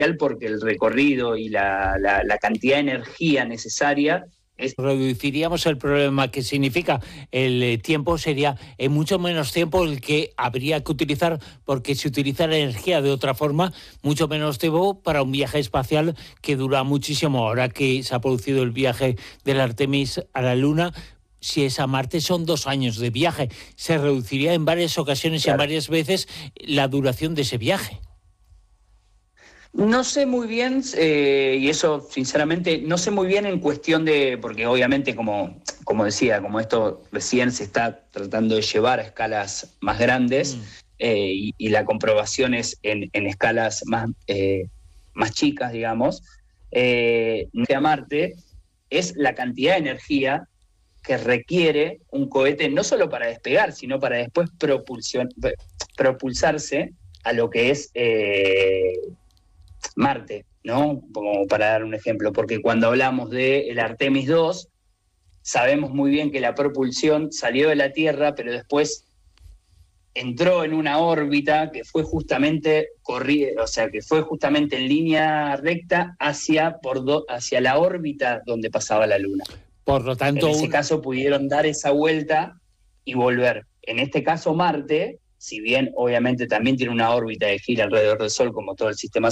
porque el recorrido y la cantidad de energía necesaria es... Reduciríamos el problema que significa el tiempo, sería en mucho menos tiempo el que habría que utilizar, porque se utiliza la energía de otra forma, mucho menos tiempo para un viaje espacial que dura muchísimo. Ahora que se ha producido el viaje del Artemis a la Luna, si es a Marte, son 2 años de viaje. Se reduciría en varias ocasiones, claro, y en varias veces la duración de ese viaje. No sé muy bien, y eso sinceramente, no sé muy bien en cuestión de, porque obviamente como decía, como esto recién se está tratando de llevar a escalas más grandes, y la comprobación es en escalas más chicas, digamos, a Marte es la cantidad de energía que requiere un cohete no solo para despegar, sino para después propulsarse a lo que es Marte, ¿no? Como para dar un ejemplo, porque cuando hablamos del Artemis 2, sabemos muy bien que la propulsión salió de la Tierra, pero después entró en una órbita que fue justamente en línea recta hacia la órbita donde pasaba la Luna. Por lo tanto, en ese caso pudieron dar esa vuelta y volver. En este caso Marte, si bien obviamente también tiene una órbita de gira alrededor del Sol como todo el sistema